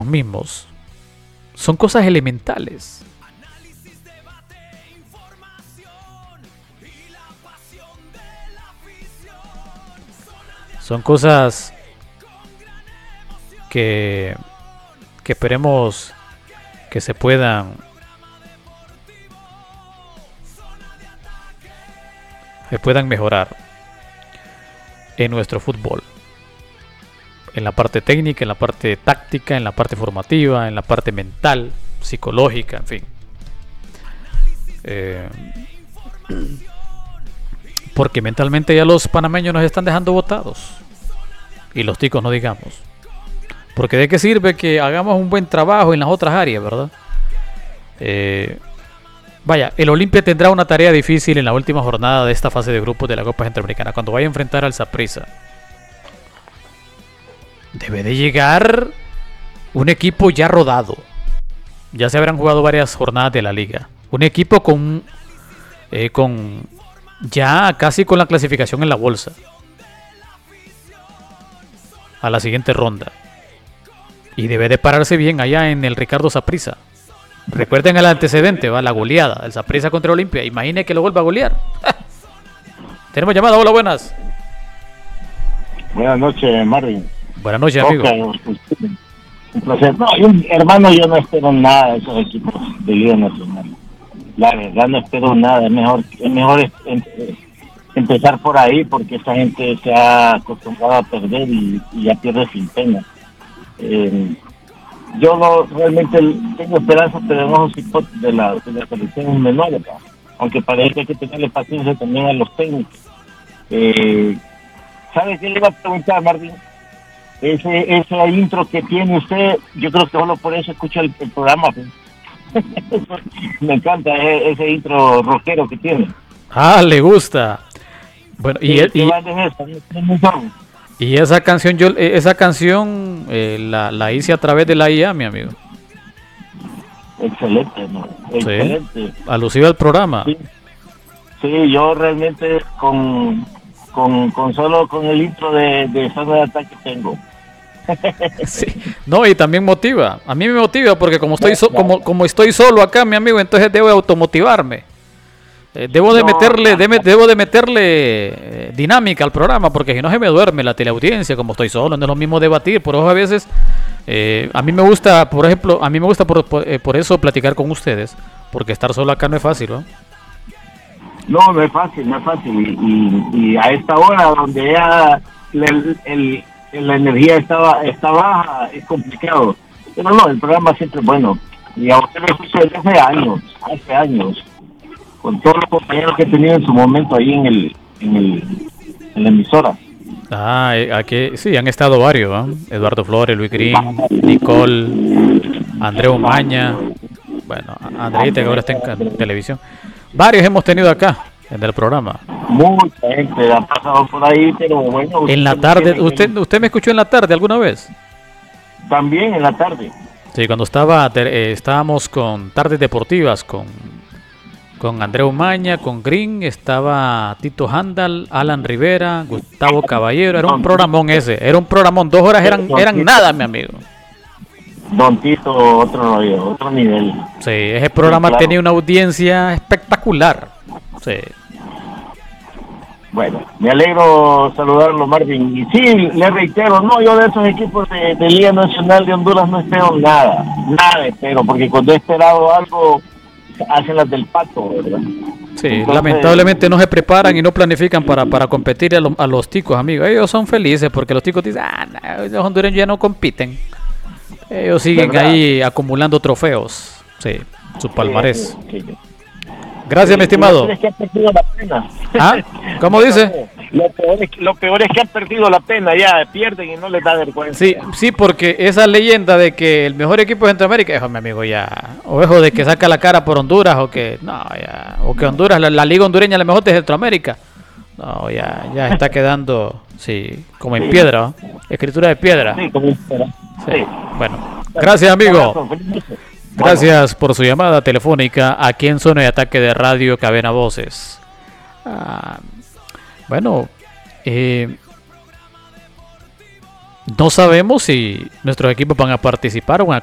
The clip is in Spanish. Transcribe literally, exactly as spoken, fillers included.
mismos. Son cosas elementales. Son cosas que, que esperemos que se puedan se puedan mejorar en nuestro fútbol. En la parte técnica, en la parte táctica, en la parte formativa, en la parte mental, psicológica, en fin. Eh, porque mentalmente ya los panameños nos están dejando botados. Y los ticos no digamos. Porque de qué sirve que hagamos un buen trabajo en las otras áreas, ¿verdad? Eh, vaya, el Olimpia tendrá una tarea difícil en la última jornada de esta fase de grupos de la Copa Centroamericana, cuando vaya a enfrentar al Saprissa. Debe de llegar un equipo ya rodado. Ya se habrán jugado varias jornadas de la liga. Un equipo con, eh, con ya casi con la clasificación en la bolsa a la siguiente ronda. Y debe de pararse bien allá en el Ricardo Saprissa. Recuerden el antecedente, va la goleada, el Saprissa contra Olimpia. Imagine que lo vuelva a golear. Tenemos llamada, hola, buenas. Buenas noches, Marvin. Buenas noches, amigo. Okay, un placer. No, yo, hermano, yo no espero nada de esos equipos de Liga Nacional. La verdad, no espero nada. Es mejor, es mejor es, em, empezar por ahí, porque esa gente se ha acostumbrado a perder y, y ya pierde sin pena. Eh, yo no realmente tengo esperanza, pero en los equipos de la, de la selección menores, ¿no? Aunque parece que hay que tenerle paciencia también a los técnicos. Eh, ¿Sabe qué le iba a preguntar, Martín? Ese, ese intro que tiene usted, yo creo que solo por eso escucha el, el programa. Me encanta ese, ese intro rockero que tiene. Ah, le gusta. Bueno, y, sí, y, y esa canción, yo esa canción eh, la, la hice a través de la I A, mi amigo. Excelente, ¿no? Excelente. Sí, alusiva al programa. Sí, sí, yo realmente con, con, con solo con el intro de, de Zona de Ataque tengo. Sí. No, y también motiva. A mí me motiva porque como estoy so, como, como estoy solo acá, mi amigo, entonces debo automotivarme. Eh, debo de meterle, de, debo de meterle eh, dinámica al programa, porque si no se me duerme la teleaudiencia, como estoy solo, no es lo mismo debatir. Por eso a veces eh, a mí me gusta, por ejemplo, a mí me gusta por, por, eh, por eso platicar con ustedes, porque estar solo acá no es fácil, ¿no? No, no es fácil, no es fácil. Y, y, y a esta hora donde ya el, el la energía estaba está baja, es complicado. Pero no, el programa siempre es bueno. Y a usted me escucho desde hace años, hace años, con todos los compañeros que he tenido en su momento ahí en el en el en la emisora. Ah, aquí sí, han estado varios, ¿eh? Eduardo Flores, Luis Green, Nicole, Andreu Maña, bueno, Andreita, que ahora está en televisión. Varios hemos tenido acá en el programa. Mucha gente ha pasado por ahí, pero bueno. En la tarde, ¿usted usted me escuchó en la tarde alguna vez? También en la tarde. Sí, cuando estaba eh, estábamos con tardes deportivas, con, con Andreu Maña, con Green, estaba Tito Handal, Alan Rivera, Gustavo Caballero, era un programón ese, era un programón, dos horas eran, eran nada, mi amigo. Don Tito, otro rollo, otro nivel. Sí, ese programa sí, claro, tenía una audiencia espectacular. Sí. Bueno, me alegro saludarlo, Marvin. Y sí, le reitero, no, yo de esos equipos de, de Liga Nacional de Honduras no espero nada, nada espero, porque cuando he esperado algo, hacen las del pato, ¿verdad? Sí, entonces, lamentablemente no se preparan y no planifican para, para competir a, lo, a los ticos, amigos. Ellos son felices porque los ticos dicen, ah, no, los hondureños ya no compiten. Ellos siguen ¿verdad? Ahí acumulando trofeos, sí, su palmarés. Sí, sí, sí. Gracias, sí, mi estimado. Lo peor es que han perdido la pena. ¿Ah? ¿Cómo dice? Lo peor, es, lo peor es que han perdido la pena, ya pierden y no les da vergüenza. Sí, sí, porque esa leyenda de que el mejor equipo de Centroamérica, eso, mi amigo, ya, o eso de que saca la cara por Honduras, o que, no, ya, o que Honduras, la, la liga hondureña es la mejor de Centroamérica. No, ya, ya está quedando, sí, como en sí. piedra, ¿no? Escritura de piedra. Sí, como en piedra. Sí. Sí. Bueno, gracias, amigo. Gracias por su llamada telefónica aquí en Zona de Ataque de Radio Cadena Voces. Ah, bueno, eh, no sabemos si nuestros equipos van a participar o van a